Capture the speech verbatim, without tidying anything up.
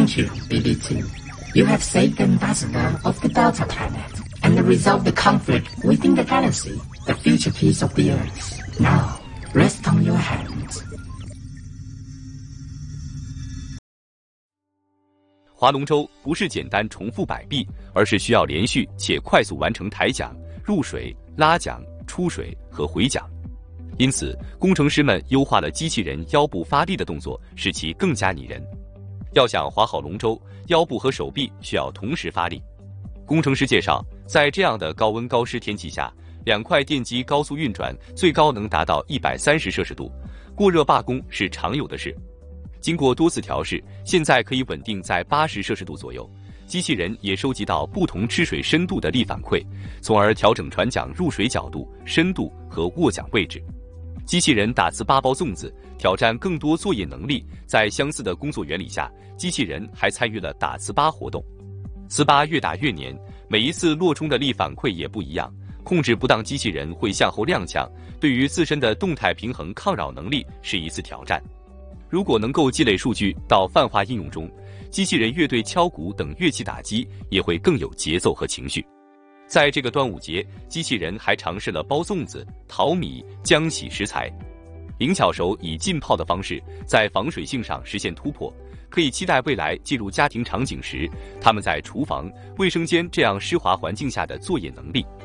Thank you, B B two. You have saved the ambassador of the Delta planet and resolved the conflict within the galaxy, the future peace of the Earth. Now, rest on your hands. 划龙舟不是简单重复摆臂，而是需要连续且快速完成抬桨、入水、拉桨、出水和回桨。因此，工程师们优化了机器人腰部发力的动作，使其更加拟人。要想划好龙舟，腰部和手臂需要同时发力。工程师介绍，在这样的高温高湿天气下，两块电机高速运转，最高能达到一百三十摄氏度，过热罢工是常有的事。经过多次调试，现在可以稳定在八十摄氏度左右。机器人也收集到不同吃水深度的力反馈，从而调整船桨入水角度、深度和握桨位置。机器人打刺八包粽子，挑战更多作业能力。在相似的工作原理下，机器人还参与了打糍粑活动。糍粑越打越黏，每一次落冲的力反馈也不一样，控制不当，机器人会向后踉跄，对于自身的动态平衡抗扰能力是一次挑战。如果能够积累数据到泛化应用中，机器人乐队敲鼓等乐器打击也会更有节奏和情绪。在这个端午节，机器人还尝试了包粽子、淘米、浆洗食材。灵巧手以浸泡的方式在防水性上实现突破，可以期待未来进入家庭场景时，他们在厨房、卫生间这样湿滑环境下的作业能力。